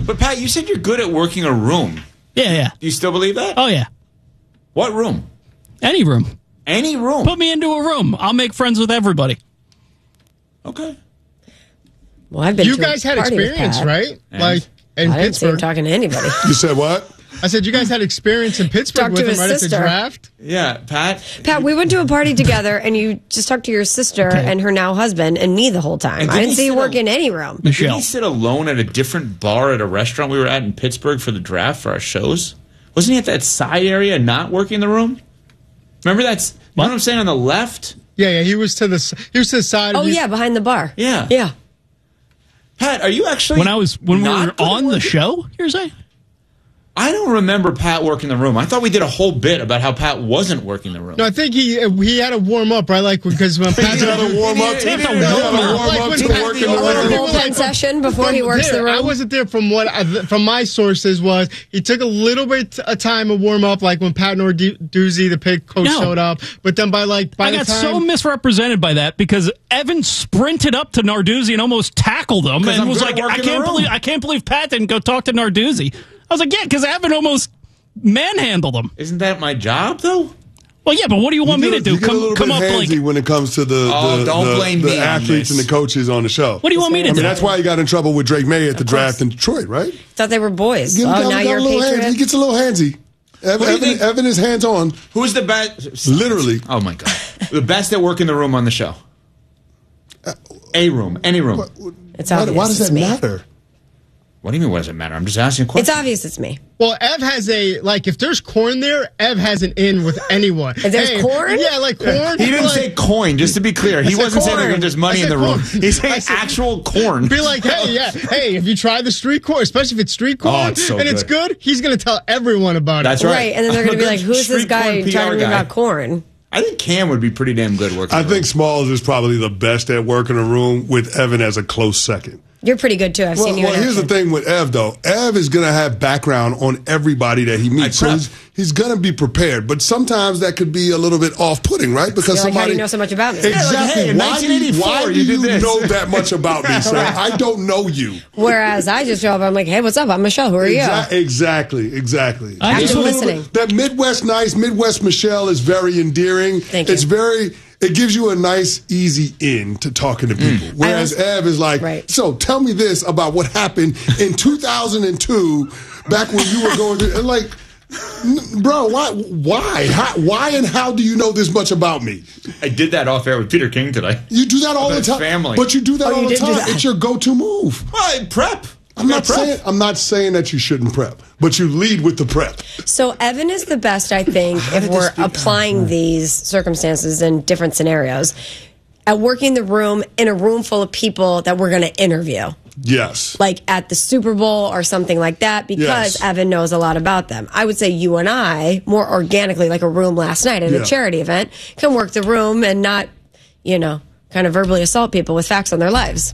But, Pat, you said you're good at working a room. Yeah. Do you still believe that? Oh, yeah. What room? Any room. Any room? Put me into a room. I'll make friends with everybody. Okay. Well, I've been. You guys had experience, right? And? Like in I didn't see him Pittsburgh. talking to anybody. You said what? I said you guys had experience in Pittsburgh Talked with to him his right at the sister. draft. Yeah, Pat. Pat, we went to a party together, and you just talked to your sister and her now husband and me the whole time. And I didn't he see you sit work in any room. Did Michelle. he sit alone at a different bar at a restaurant we were at in Pittsburgh for the draft for our shows? Wasn't he at that side area not working the room? Remember that's you know what I'm saying on the left? Yeah. He was to the side. Oh, of you. yeah, behind the bar. Yeah. Yeah. Pat, are you actually When we not were good at on the working? show, you're saying? I don't remember Pat working the room. I thought we did a whole bit about how Pat wasn't working the room. No, I think he had to warm up, right? Like because when Pat You got to warm up to He didn't warm up to work in A little the room. bullpen session before he works the I room. wasn't there. From my sources was he took a little bit of time to warm up, like when Pat Narduzzi, the pig coach, No. showed up. But then by I the got time, so misrepresented by that because Evan sprinted up to Narduzzi and almost tackled him and I'm was good like, at working the room." I can't believe Pat didn't go talk to Narduzzi. I was like, yeah, because Evan almost manhandled him. Isn't that my job though? Well, yeah, but what do you want me to do? You get a little Come bit up handsy like, when it comes to don't blame the me on athletes this. and the coaches on the show. what do you want me to I do? mean, that's why he got in trouble with Drake May at the draft in Detroit, right? Thought they were boys. He Oh, got now a you're a little handsy. He patriot? gets a little handsy. do you think? Evan is hands on. Who's the best? Literally. Oh my god, the best at working the room on the show. A room, any room. It's obvious. Why does it's that me. matter? What do you mean? What does it matter? I'm just asking a It's question. obvious it's me. well, Ev has if there's corn there, Ev has an in with anyone. If there's corn? Yeah, like corn. He didn't like, say coin, just to be clear. He said wasn't saying corn. like there's money I in said the room. corn. He's saying I said- actual corn. Be like, hey, have you tried the street corn? Especially if it's street corn Oh, it's so and it's good, he's going to tell everyone about That's it. right. And then they're going to be I'm a like, good who's this street guy corn PR telling me guy. about corn? I think Cam would be pretty damn good working. I the think room. Smalls is probably the best at working a room with Evan as a close second. You're pretty good, too. I've seen you in Here's the action. thing with Ev, though. Ev is going to have background on everybody that he meets. So prep. he's going to be prepared. But sometimes that could be a little bit off-putting, right? Because You're like, how do somebody... you know so much about me? Exactly. like, hey, in why do you 1984, you did this. know that much about me, sir? I don't know you. Whereas I just show up, I'm like, hey, what's up? I'm Michelle. Who are you? Exactly. I It's just a little listening. bit- that Midwest Michelle is very endearing. Thank you. It gives you a nice, easy in to talking to people. Whereas Ev is like, Right. so tell me this about what happened in 2002, back when you were going to, like, bro, why and how do you know this much about me? I did that off air with Peter King today. You do that all the About time. family. But you do that Oh, all you the did do time. that. It's your go-to move. Well, prep. I'm not saying that you shouldn't prep, but you lead with the prep. So Evan is the best, I think, if we're applying these circumstances in different scenarios, at working the room in a room full of people that we're going to interview. Yes. Like at the Super Bowl or something like that, because Yes. Evan knows a lot about them. I would say you and I, more organically, like a room last night at Yeah. a charity event, can work the room and not, kind of verbally assault people with facts on their lives.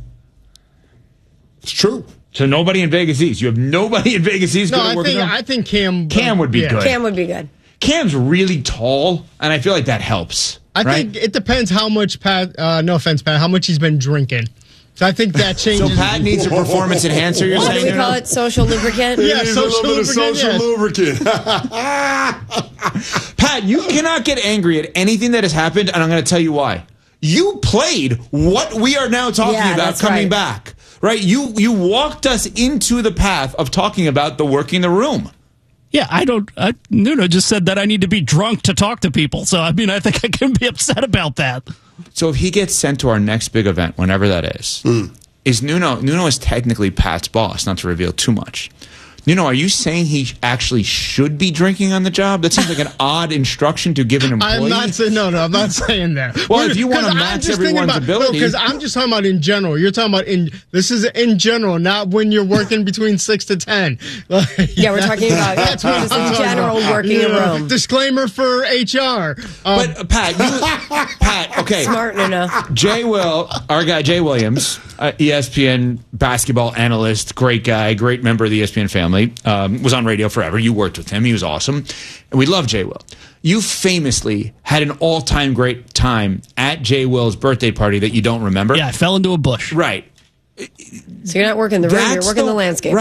It's true. So nobody in Vegas East. You have nobody in Vegas East. No, good at working the room? I think Cam Cam would be good. Cam would be good. Cam's really tall, and I feel like that helps. I right? think it depends how much Pat. No offense, Pat. How much he's been drinking. So I think that changes. So Pat needs a performance enhancer. You're What do saying? we you call know? it? Social lubricant? Yeah, It is social a little bit of lubricant, social lubricant. Pat, you cannot get angry at anything that has happened, and I'm going to tell you why. You played what we are now talking Yeah, about that's coming right. back. Right? You walked us into the path of talking about the working the room. Yeah, Nuno just said that I need to be drunk to talk to people. So, I mean, I think I can be upset about that. So if he gets sent to our next big event, whenever that is Nuno is technically Pat's boss, not to reveal too much. Nuno, are you saying he actually should be drinking on the job? That seems like an odd instruction to give an employee. I'm not saying I'm not saying that. Well, if you wanna 'Cause I'm match just thinking everyone's ability- because I'm just talking about in general. You're talking about this is in general, not when you're working between 6 to 10. Yeah, we're talking about That's what just I'm in talking general about. working a room. Disclaimer for HR. But Pat, okay. Smart Nuno. Our guy Jay Williams, ESPN basketball analyst, great guy, great member of the ESPN family, was on radio forever. You worked with him. He was awesome. And we love Jay Will. You famously had an all-time great time at Jay Will's birthday party that you don't remember. Yeah, I fell into a bush. Right. So you're not working the room, you're That's working the landscape.